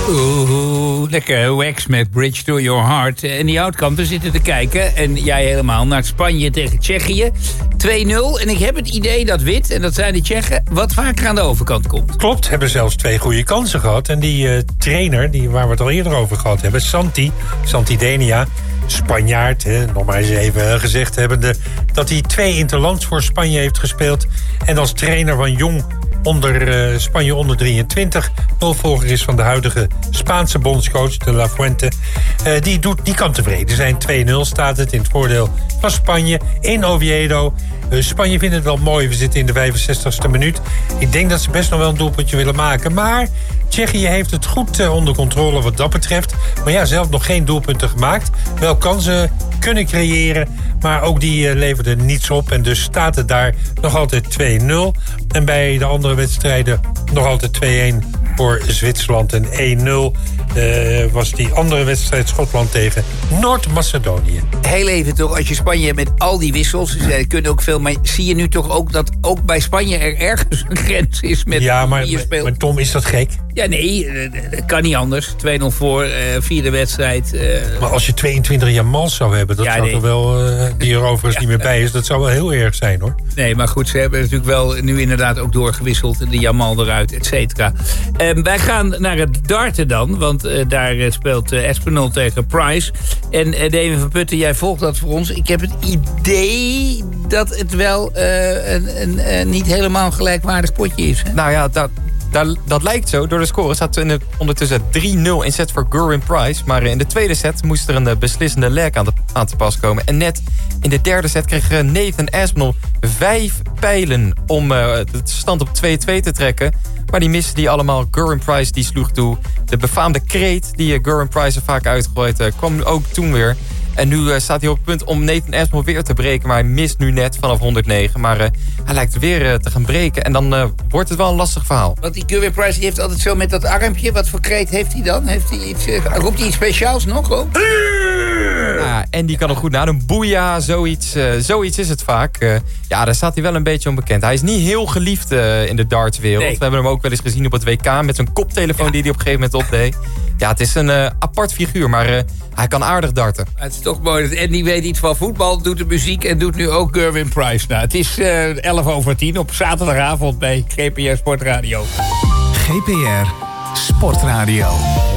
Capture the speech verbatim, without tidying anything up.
Oeh, lekker Wax met Bridge to Your Heart. En die houtkampen zitten te kijken. En jij helemaal naar Spanje tegen Tsjechië. twee nul. En ik heb het idee dat wit, en dat zijn de Tsjechen, wat vaker aan de overkant komt. Klopt, hebben zelfs twee goede kansen gehad. En die uh, trainer, die, waar we het al eerder over gehad hebben, Santi, Santi Denia, Spanjaard, hè, nog maar eens even gezegd hebbende, dat hij twee interlands voor Spanje heeft gespeeld. En als trainer van Jong onder uh, Spanje onder drieëntwintig, opvolger is van de huidige Spaanse bondscoach, de La Fuente. Uh, die, doet, die kan tevreden zijn. twee nul staat het in het voordeel van Spanje in Oviedo. Uh, Spanje vindt het wel mooi. We zitten in de vijfenzestigste minuut. Ik denk dat ze best nog wel een doelpuntje willen maken. Maar Tsjechië heeft het goed uh, onder controle wat dat betreft. Maar ja, zelf nog geen doelpunten gemaakt. Wel kansen kunnen creëren, maar ook die uh, leverden niets op. En dus staat het daar nog altijd twee nul. En bij de andere wedstrijden nog altijd twee-een voor Zwitserland. En één nul uh, was die andere wedstrijd Schotland tegen Noord-Macedonië. Heel even toch, als je Spanje hebt met al die wissels, ze kunnen ook veel, maar zie je nu toch ook dat ook bij Spanje er ergens een grens is met ja, maar, wie je speelt? Maar Tom, is dat gek? Ja, nee, dat kan niet anders. twee nul voor, uh, vierde wedstrijd. Uh... Maar als je tweeëntwintig Jamals zou hebben, dat ja, zou nee. toch wel, uh, die er overigens ja. niet meer bij is, dat zou wel heel erg zijn, hoor. Nee, maar goed, ze hebben natuurlijk wel nu inderdaad ook doorgewisseld, de Jamal eruit, et cetera. Uh, wij gaan naar het darten dan, want uh, daar uh, speelt uh, Espinol tegen Price. En uh, David van Putten, jij volgt dat voor ons. Ik heb het idee dat het wel uh, een, een, een niet helemaal gelijkwaardig potje is. Hè? Nou ja, dat... Dat, dat lijkt zo. Door de score staat in de, ondertussen drie nul in set voor Gerwin Price. Maar in de tweede set moest er een beslissende leg aan, de, aan te pas komen. En net in de derde set kreeg Nathan Aspinall vijf pijlen om uh, de stand op twee-twee te trekken. Maar die miste die allemaal. Gerwin Price die sloeg toe. De befaamde kreet die uh, Gerwin Price er vaak uitgooit uh, kwam ook toen weer. En nu uh, staat hij op het punt om Nathan Aspinall weer te breken. Maar hij mist nu net vanaf honderdnegen. Maar uh, hij lijkt weer uh, te gaan breken. En dan uh, wordt het wel een lastig verhaal. Want die Gerwin Price die heeft altijd zo met dat armpje. Wat voor kreet heeft hij dan? Heeft hij iets, uh, roept hij iets speciaals nog op? Ja, en die kan nog goed nadoen. Boeia, zoiets, uh, zoiets is het vaak. Uh, ja, daar staat hij wel een beetje onbekend. Hij is niet heel geliefd uh, in de dartswereld. Nee. We hebben hem ook wel eens gezien op het W K met zijn koptelefoon ja. die hij op een gegeven moment opdeed. Ja, het is een uh, apart figuur, maar uh, hij kan aardig darten. Het is toch mooi dat Andy weet iets van voetbal, doet de muziek en doet nu ook Gerwin Price. Nou, het is uh, elf over tien op zaterdagavond bij G P R Sportradio. G P R Sportradio.